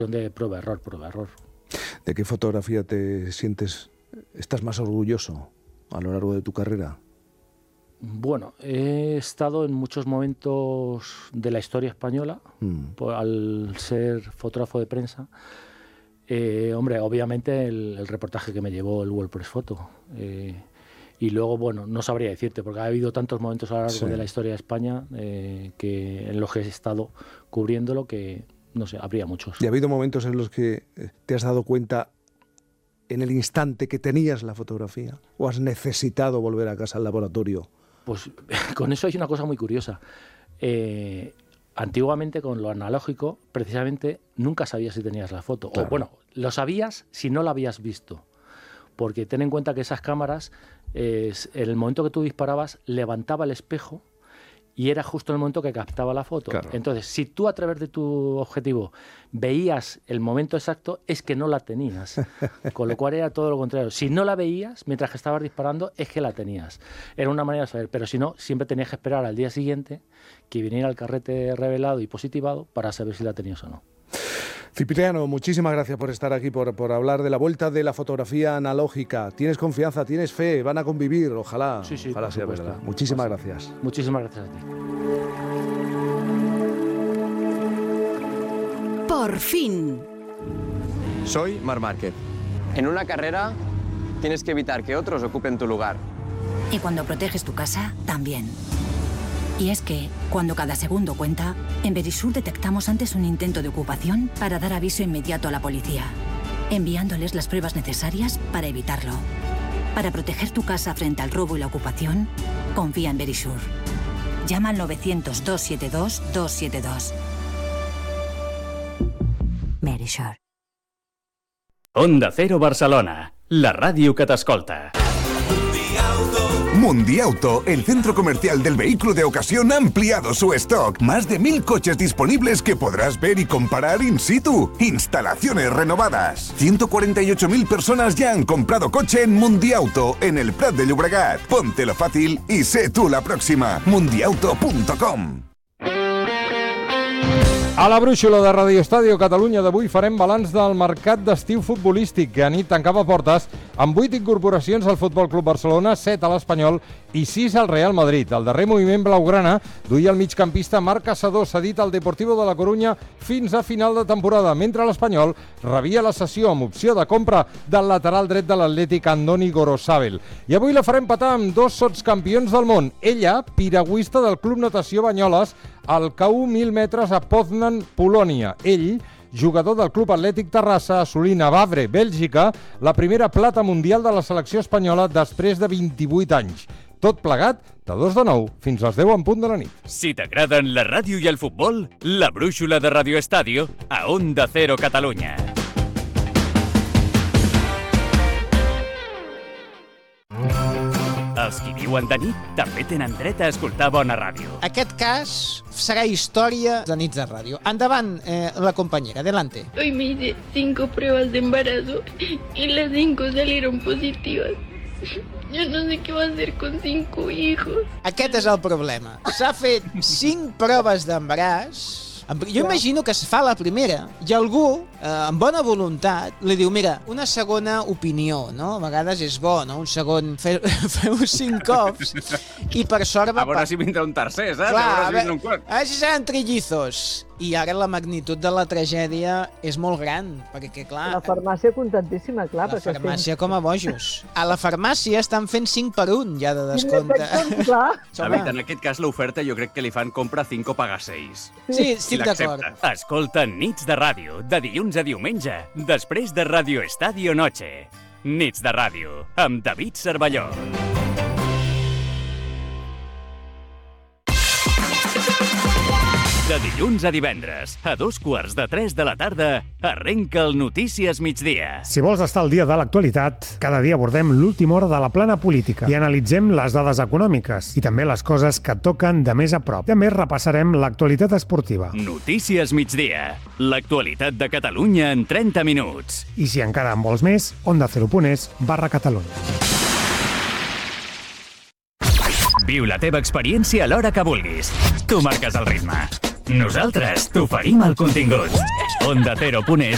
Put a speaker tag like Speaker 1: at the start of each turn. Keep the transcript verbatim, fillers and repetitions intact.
Speaker 1: de prueba, error, prueba, error.
Speaker 2: ¿De qué fotografía te sientes, estás más orgulloso a lo largo de tu carrera?
Speaker 1: Bueno, he estado en muchos momentos de la historia española, mm. por, al ser fotógrafo de prensa. Eh, hombre, obviamente el, el reportaje que me llevó el World Press Photo. Eh, y luego, bueno, no sabría decirte, porque ha habido tantos momentos a lo largo sí. de la historia de España eh, que en los que he estado cubriéndolo que, no sé, habría muchos.
Speaker 2: ¿Y ha habido momentos en los que te has dado cuenta en el instante que tenías la fotografía? ¿O has necesitado volver a casa al laboratorio?
Speaker 1: Pues con eso hay una cosa muy curiosa. Eh, antiguamente con lo analógico, precisamente nunca sabías si tenías la foto. Claro. O bueno, lo sabías si no la habías visto. Porque ten en cuenta que esas cámaras, eh, en el momento que tú disparabas, levantaba el espejo y era justo en el momento que captaba la foto. Claro. Entonces, si tú a través de tu objetivo veías el momento exacto, es que no la tenías. Con lo cual era todo lo contrario. Si no la veías mientras que estabas disparando, es que la tenías. Era una manera de saber. Pero si no, siempre tenías que esperar al día siguiente que viniera el carrete revelado y positivado para saber si la tenías o no.
Speaker 2: Cipriano, muchísimas gracias por estar aquí, por, por hablar de la vuelta de la fotografía analógica. ¿Tienes confianza? ¿Tienes fe? ¿Van a convivir? Ojalá,
Speaker 1: sí, sí,
Speaker 2: ojalá sea
Speaker 1: supuesto.
Speaker 2: verdad. Muchísimas pues, gracias.
Speaker 1: Muchísimas gracias a ti.
Speaker 3: Por fin.
Speaker 4: Soy Marc Márquez. En una carrera tienes que evitar que otros ocupen tu lugar.
Speaker 3: Y cuando proteges tu casa, también. Y es que, cuando cada segundo cuenta, en Verisur detectamos antes un intento de ocupación para dar aviso inmediato a la policía, enviándoles las pruebas necesarias para evitarlo. Para proteger tu casa frente al robo y la ocupación, confía en Verisur. Llama al novecientos, dos siete dos, dos siete dos. Verisur.
Speaker 5: Onda Cero Barcelona, la ràdio que t'escolta.
Speaker 6: Mundiauto, el centro comercial del vehículo de ocasión, ha ampliado su stock. Más de mil coches disponibles que podrás ver y comparar in situ. Instalaciones renovadas. ciento cuarenta y ocho mil personas ya han comprado coche en Mundiauto, en el Prat de Llobregat. Póntelo fácil y sé tú la próxima. mundiauto punto com.
Speaker 7: A la brúixola de Radio Estadio Catalunya d'avui farem balanç del mercat d'estiu futbolístic, que a nit tancava portes amb vuit incorporacions al Futbol Club Barcelona, set a l'Espanyol i sis al Real Madrid. El darrer moviment blaugrana duia el migcampista Marc Caçador, cedit al Deportivo de la Corunya fins a final de temporada, mentre l'Espanyol rebia la cessió amb opció de compra del lateral dret de l'Atlètic Andoni Gorosabel. I avui la farem patar amb dos sotscampions del món. Ella, piragüista del Club Natació Banyoles, al K u mil metres a Poznan, Polònia. Ell, jugador del Club Atlètic Terrassa, assolint a Vavre, Bèlgica, la primera plata mundial de la selecció espanyola després de vint-i-vuit anys. Tot plegat de dos de nou fins a les deu en punt de la nit.
Speaker 5: Si t'agraden la ràdio i el futbol, la brúixola de Radio Estadio a Onda Cero Catalunya. Els qui viuen de nit també tenen dret a escoltar bona ràdio.
Speaker 8: Aquest cas serà història de nits de ràdio. Endavant, eh, la compañera, adelante.
Speaker 9: Hoy me hice cinco pruebas de embarazo y las cinco salieron positivas. Yo no sé què va hacer con cinco hijos.
Speaker 8: Aquest és el problema. S'ha fet cinc proves d'embaràs. Jo imagino que es fa la primera i algú, eh, amb bona voluntat, li diu, mira, una segona opinió, no? A vegades és bo, no? Un segon, feu, feu cinc cops i per sort va...
Speaker 10: A veure si vindrà un tercer, saps?
Speaker 8: Clar,
Speaker 10: a veure si
Speaker 8: a,
Speaker 10: vindrà un quart.
Speaker 8: a veure si seran trillizos. I ara la magnitud de la tragèdia és molt gran, perquè, clar...
Speaker 11: La farmàcia contentíssima, clar.
Speaker 8: La farmàcia com a bojos. A la farmàcia estan fent cinc per un, ja de descompte.
Speaker 11: Clar.
Speaker 10: A veure, en aquest cas l'oferta jo crec que li fan compra cinco paga seis.
Speaker 8: Sí, estic d'acord.
Speaker 5: Escolta Nits de Ràdio, de dilluns a diumenge, després de Radio Estadio Noche. Nits de Ràdio, amb David Cervelló. De dilluns a divendres, a dos quarts de tres de la tarda, arrenca el Notícies Migdia.
Speaker 12: Si vols estar al dia de l'actualitat, cada dia abordem l'última hora de la plana política i analitzem les dades econòmiques i també les coses que toquen de més a prop. També repassarem l'actualitat esportiva.
Speaker 5: Notícies Migdia, l'actualitat de Catalunya en trenta minuts.
Speaker 12: I si encara en vols més, onda cero punt es barra Catalunya.
Speaker 5: Viu la teva experiència a l'hora que vulguis. Tu marques el ritme. Nosaltres t'oferim el contingut. onda cero punt es